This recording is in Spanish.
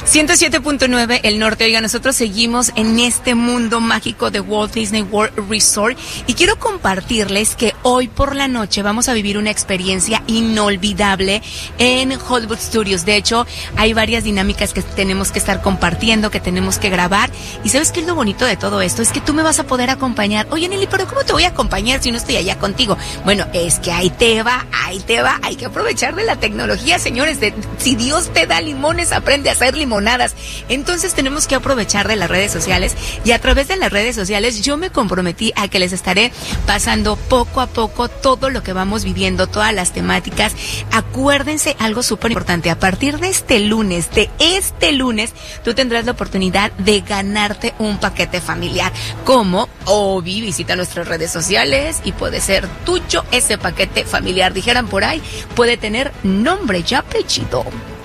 107.9 El Norte. Oiga, nosotros seguimos en este mundo mágico de Walt Disney World Resort y quiero compartirles que hoy por la noche vamos a vivir una experiencia inolvidable en Hollywood Studios. De hecho, hay varias dinámicas que tenemos que estar compartiendo, que tenemos que grabar. ¿Y sabes qué es lo bonito de todo esto? Es que tú me vas a poder acompañar. Oye, Nelly, ¿pero cómo te voy a acompañar si no estoy allá contigo? Bueno, es que ahí te va. Hay que aprovechar de la tecnología, señores. Si Dios te da limones, aprende a hacer limonadas. Entonces tenemos que aprovechar de las redes sociales y a través de las redes sociales yo me comprometí a que les estaré pasando poco a poco todo lo que vamos viviendo, todas las temáticas. Acuérdense algo súper importante, a partir de este lunes, tú tendrás la oportunidad de ganarte un paquete familiar. ¿Cómo? Obi, visita nuestras redes sociales y puede ser tuyo ese paquete familiar. Dijeran por ahí, puede tener nombre y apellido.